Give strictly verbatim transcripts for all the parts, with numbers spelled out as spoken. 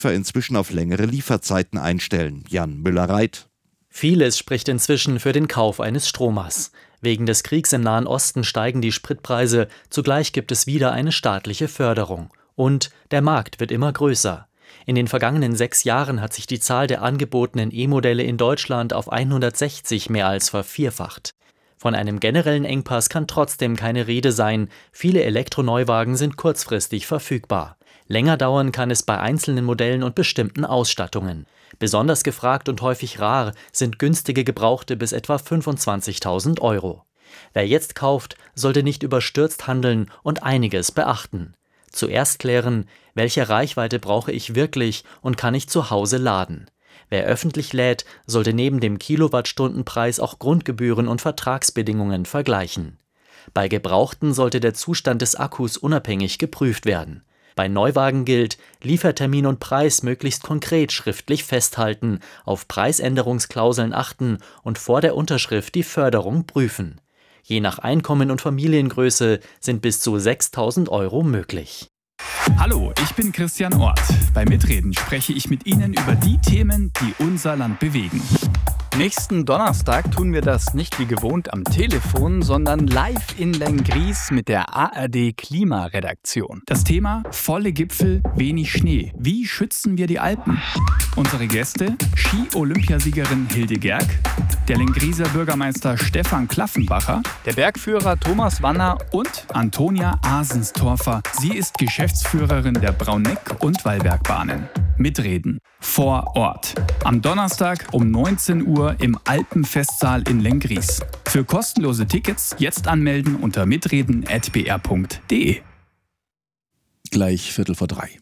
inzwischen auf längere Lieferzeiten einstellen. Jan Müller-Reit. Vieles spricht inzwischen für den Kauf eines Stromers. Wegen des Kriegs im Nahen Osten steigen die Spritpreise, zugleich gibt es wieder eine staatliche Förderung. Und der Markt wird immer größer. In den vergangenen sechs Jahren hat sich die Zahl der angebotenen E-Modelle in Deutschland auf hundertsechzig mehr als vervierfacht. Von einem generellen Engpass kann trotzdem keine Rede sein. Viele Elektroneuwagen sind kurzfristig verfügbar. Länger dauern kann es bei einzelnen Modellen und bestimmten Ausstattungen. Besonders gefragt und häufig rar sind günstige Gebrauchte bis etwa fünfundzwanzigtausend Euro. Wer jetzt kauft, sollte nicht überstürzt handeln und einiges beachten. Zuerst klären, welche Reichweite brauche ich wirklich und kann ich zu Hause laden. Wer öffentlich lädt, sollte neben dem Kilowattstundenpreis auch Grundgebühren und Vertragsbedingungen vergleichen. Bei Gebrauchten sollte der Zustand des Akkus unabhängig geprüft werden. Bei Neuwagen gilt, Liefertermin und Preis möglichst konkret schriftlich festhalten, auf Preisänderungsklauseln achten und vor der Unterschrift die Förderung prüfen. Je nach Einkommen und Familiengröße sind bis zu sechstausend Euro möglich. Hallo, ich bin Christian Ort. Bei Mitreden spreche ich mit Ihnen über die Themen, die unser Land bewegen. Nächsten Donnerstag tun wir das nicht wie gewohnt am Telefon, sondern live in Lenggries mit der A R D-Klimaredaktion. Das Thema: volle Gipfel, wenig Schnee. Wie schützen wir die Alpen? Unsere Gäste: Ski-Olympiasiegerin Hilde Gerg, der Lengrieser Bürgermeister Stefan Klaffenbacher, der Bergführer Thomas Wanner und Antonia Asenstorfer. Sie ist Geschäftsführerin der Brauneck- und Wallbergbahnen. Mitreden vor Ort. Am Donnerstag um neunzehn Uhr im Alpenfestsaal in Lenggries. Für kostenlose Tickets jetzt anmelden unter mitreden at b r punkt d e. Gleich Viertel vor drei.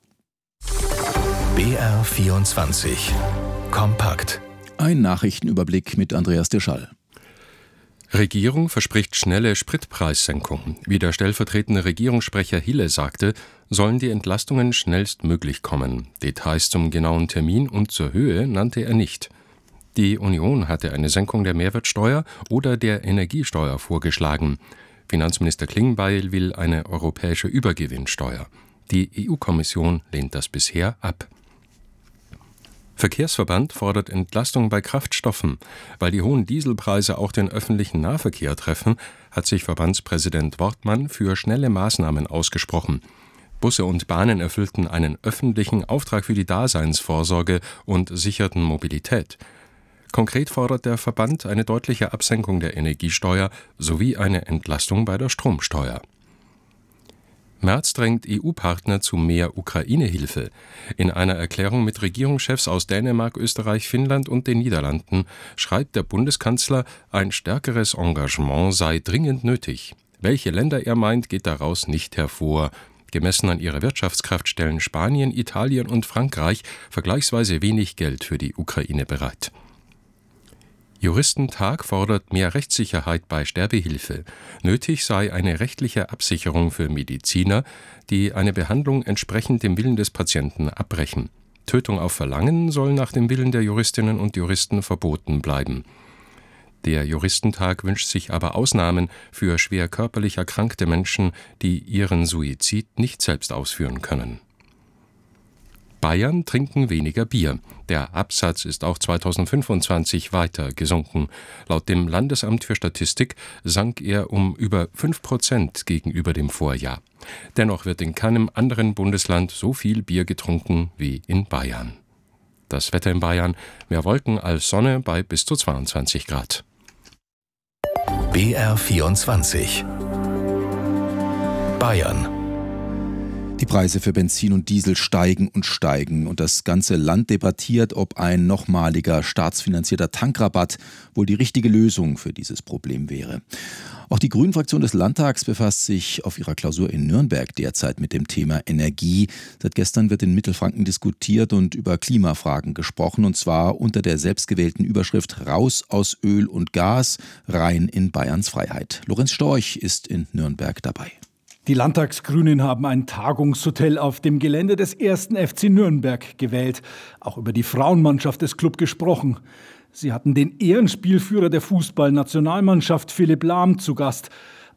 B R vierundzwanzig. Kompakt. Ein Nachrichtenüberblick mit Andreas Deschall. Regierung verspricht schnelle Spritpreissenkung. Wie der stellvertretende Regierungssprecher Hille sagte, sollen die Entlastungen schnellstmöglich kommen. Details zum genauen Termin und zur Höhe nannte er nicht. Die Union hatte eine Senkung der Mehrwertsteuer oder der Energiesteuer vorgeschlagen. Finanzminister Klingbeil will eine europäische Übergewinnsteuer. Die E U-Kommission lehnt das bisher ab. Verkehrsverband fordert Entlastung bei Kraftstoffen. Weil die hohen Dieselpreise auch den öffentlichen Nahverkehr treffen, hat sich Verbandspräsident Wortmann für schnelle Maßnahmen ausgesprochen. Busse und Bahnen erfüllten einen öffentlichen Auftrag für die Daseinsvorsorge und sicherten Mobilität. Konkret fordert der Verband eine deutliche Absenkung der Energiesteuer sowie eine Entlastung bei der Stromsteuer. Merz drängt E U-Partner zu mehr Ukraine-Hilfe. In einer Erklärung mit Regierungschefs aus Dänemark, Österreich, Finnland und den Niederlanden schreibt der Bundeskanzler, ein stärkeres Engagement sei dringend nötig. Welche Länder er meint, geht daraus nicht hervor. Gemessen an ihrer Wirtschaftskraft stellen Spanien, Italien und Frankreich vergleichsweise wenig Geld für die Ukraine bereit. Juristentag fordert mehr Rechtssicherheit bei Sterbehilfe. Nötig sei eine rechtliche Absicherung für Mediziner, die eine Behandlung entsprechend dem Willen des Patienten abbrechen. Tötung auf Verlangen soll nach dem Willen der Juristinnen und Juristen verboten bleiben. Der Juristentag wünscht sich aber Ausnahmen für schwer körperlich erkrankte Menschen, die ihren Suizid nicht selbst ausführen können. Bayern trinken weniger Bier. Der Absatz ist auch zweitausendfünfundzwanzig weiter gesunken. Laut dem Landesamt für Statistik sank er um über fünf Prozent gegenüber dem Vorjahr. Dennoch wird in keinem anderen Bundesland so viel Bier getrunken wie in Bayern. Das Wetter in Bayern: mehr Wolken als Sonne bei bis zu zweiundzwanzig Grad. B R vierundzwanzig. Bayern. Die Preise für Benzin und Diesel steigen und steigen und das ganze Land debattiert, ob ein nochmaliger staatsfinanzierter Tankrabatt wohl die richtige Lösung für dieses Problem wäre. Auch die Grünen-Fraktion des Landtags befasst sich auf ihrer Klausur in Nürnberg derzeit mit dem Thema Energie. Seit gestern wird in Mittelfranken diskutiert und über Klimafragen gesprochen, und zwar unter der selbstgewählten Überschrift „Raus aus Öl und Gas, rein in Bayerns Freiheit". Lorenz Storch ist in Nürnberg dabei. Die Landtagsgrünen haben ein Tagungshotel auf dem Gelände des ersten F C Nürnberg gewählt. Auch über die Frauenmannschaft des Clubs gesprochen. Sie hatten den Ehrenspielführer der Fußballnationalmannschaft Philipp Lahm zu Gast.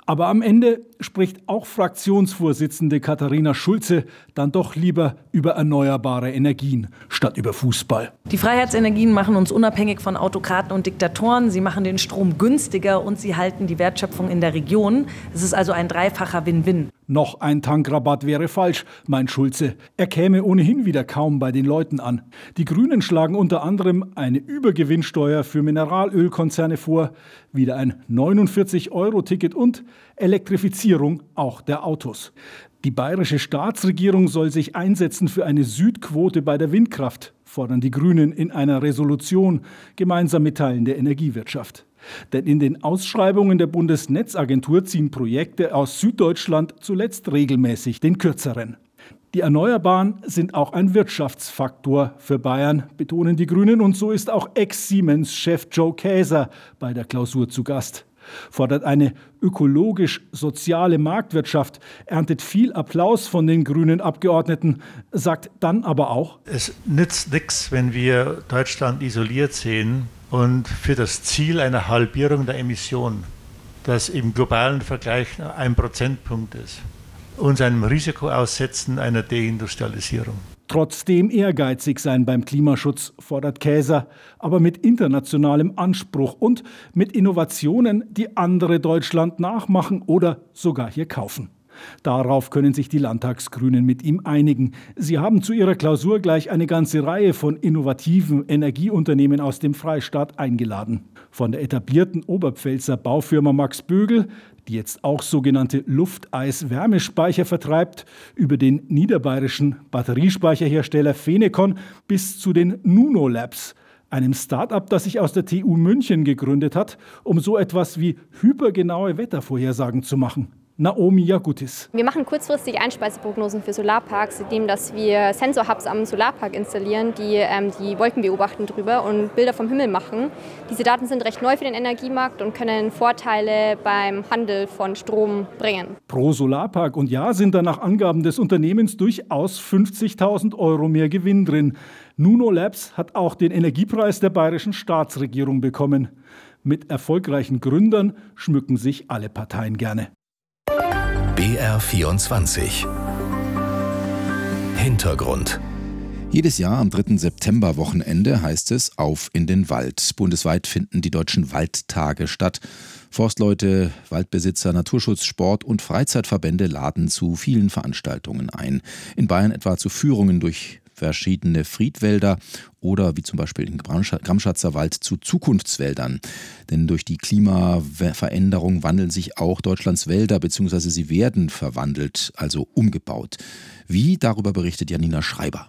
Aber am Ende spricht auch Fraktionsvorsitzende Katharina Schulze dann doch lieber über erneuerbare Energien statt über Fußball. Die Freiheitsenergien machen uns unabhängig von Autokraten und Diktatoren. Sie machen den Strom günstiger und sie halten die Wertschöpfung in der Region. Es ist also ein dreifacher Win-Win. Noch ein Tankrabatt wäre falsch, meint Schulze. Er käme ohnehin wieder kaum bei den Leuten an. Die Grünen schlagen unter anderem eine Übergewinnsteuer für Mineralölkonzerne vor, wieder ein neunundvierzig Euro Ticket und Elektrifizierung auch der Autos. Die bayerische Staatsregierung soll sich einsetzen für eine Südquote bei der Windkraft, fordern die Grünen in einer Resolution, gemeinsam mit Teilen der Energiewirtschaft. Denn in den Ausschreibungen der Bundesnetzagentur ziehen Projekte aus Süddeutschland zuletzt regelmäßig den kürzeren. Die Erneuerbaren sind auch ein Wirtschaftsfaktor für Bayern, betonen die Grünen. Und so ist auch Ex-Siemens-Chef Joe Käser bei der Klausur zu Gast. Fordert eine ökologisch-soziale Marktwirtschaft, erntet viel Applaus von den grünen Abgeordneten, sagt dann aber auch: Es nützt nichts, wenn wir Deutschland isoliert sehen und für das Ziel einer Halbierung der Emissionen, das im globalen Vergleich ein Prozentpunkt ist, uns einem Risiko aussetzen einer Deindustrialisierung. Trotzdem ehrgeizig sein beim Klimaschutz, fordert Käser, aber mit internationalem Anspruch und mit Innovationen, die andere Deutschland nachmachen oder sogar hier kaufen. Darauf können sich die Landtagsgrünen mit ihm einigen. Sie haben zu ihrer Klausur gleich eine ganze Reihe von innovativen Energieunternehmen aus dem Freistaat eingeladen. Von der etablierten Oberpfälzer Baufirma Max Bögel, die jetzt auch sogenannte Lufteis-Wärmespeicher vertreibt, über den niederbayerischen Batteriespeicherhersteller Phenecon bis zu den Nuno Labs, einem Start-up, das sich aus der T U München gegründet hat, um so etwas wie hypergenaue Wettervorhersagen zu machen. Naomi Jagutis. Wir machen kurzfristig Einspeiseprognosen für Solarparks, indem dass wir Sensorhubs am Solarpark installieren, die ähm, die Wolken beobachten drüber und Bilder vom Himmel machen. Diese Daten sind recht neu für den Energiemarkt und können Vorteile beim Handel von Strom bringen. Pro Solarpark und Jahr sind da nach Angaben des Unternehmens durchaus fünfzigtausend Euro mehr Gewinn drin. Nuno Labs hat auch den Energiepreis der bayerischen Staatsregierung bekommen. Mit erfolgreichen Gründern schmücken sich alle Parteien gerne. B R vierundzwanzig Hintergrund. Jedes Jahr am dritten September-Wochenende heißt es Auf in den Wald. Bundesweit finden die deutschen Waldtage statt. Forstleute, Waldbesitzer, Naturschutz, Sport und Freizeitverbände laden zu vielen Veranstaltungen ein. In Bayern etwa zu Führungen durch verschiedene Friedwälder oder wie zum Beispiel in Gramschatzer Wald zu Zukunftswäldern. Denn durch die Klimaveränderung wandeln sich auch Deutschlands Wälder, beziehungsweise sie werden verwandelt, also umgebaut. Wie? Darüber berichtet Janina Schreiber.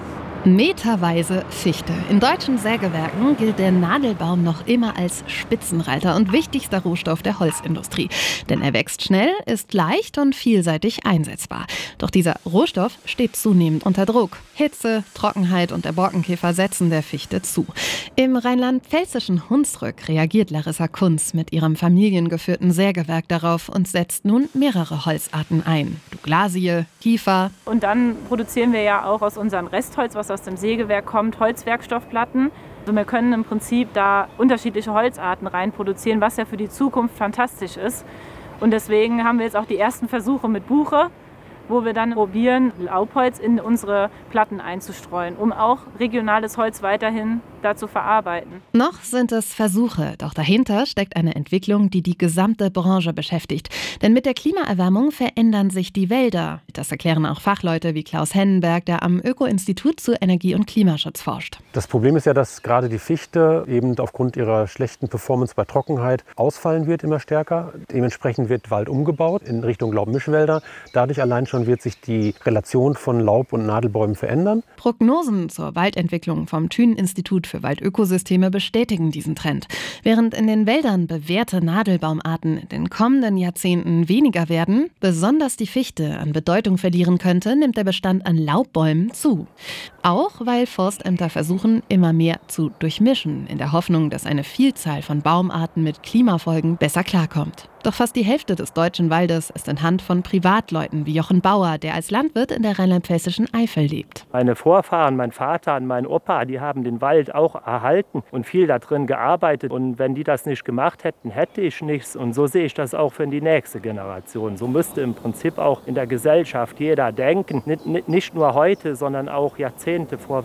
Meterweise Fichte. In deutschen Sägewerken gilt der Nadelbaum noch immer als Spitzenreiter und wichtigster Rohstoff der Holzindustrie. Denn er wächst schnell, ist leicht und vielseitig einsetzbar. Doch dieser Rohstoff steht zunehmend unter Druck. Hitze, Trockenheit und der Borkenkäfer setzen der Fichte zu. Im rheinland-pfälzischen Hunsrück reagiert Larissa Kunz mit ihrem familiengeführten Sägewerk darauf und setzt nun mehrere Holzarten ein. Douglasie, Kiefer. Und dann produzieren wir ja auch aus unserem Restholz, was aus dem Sägewerk kommt, Holzwerkstoffplatten. Also wir können im Prinzip da unterschiedliche Holzarten rein produzieren, was ja für die Zukunft fantastisch ist. Und deswegen haben wir jetzt auch die ersten Versuche mit Buche, wo wir dann probieren, Laubholz in unsere Platten einzustreuen, um auch regionales Holz weiterhin da zu verarbeiten. Noch sind es Versuche, doch dahinter steckt eine Entwicklung, die die gesamte Branche beschäftigt. Denn mit der Klimaerwärmung verändern sich die Wälder. Das erklären auch Fachleute wie Klaus Hennenberg, der am Öko-Institut zu Energie- und Klimaschutz forscht. Das Problem ist ja, dass gerade die Fichte eben aufgrund ihrer schlechten Performance bei Trockenheit ausfallen wird immer stärker. Dementsprechend wird Wald umgebaut in Richtung Laubmischwälder. Dadurch allein schon wird sich die Relation von Laub- und Nadelbäumen verändern. Prognosen zur Waldentwicklung vom Thünen-Institut für Waldökosysteme bestätigen diesen Trend. Während in den Wäldern bewährte Nadelbaumarten in den kommenden Jahrzehnten weniger werden, besonders die Fichte an Bedeutung verlieren könnte, nimmt der Bestand an Laubbäumen zu. Auch weil Forstämter versuchen, immer mehr zu durchmischen, in der Hoffnung, dass eine Vielzahl von Baumarten mit Klimafolgen besser klarkommt. Doch fast die Hälfte des deutschen Waldes ist in Hand von Privatleuten wie Jochen Bauer, der als Landwirt in der rheinland-pfälzischen Eifel lebt. Meine Vorfahren, mein Vater und mein Opa, die haben den Wald auch erhalten und viel da drin gearbeitet. Und wenn die das nicht gemacht hätten, hätte ich nichts. Und so sehe ich das auch für die nächste Generation. So müsste im Prinzip auch in der Gesellschaft jeder denken, nicht nur heute, sondern auch Jahrzehnte vorwärts.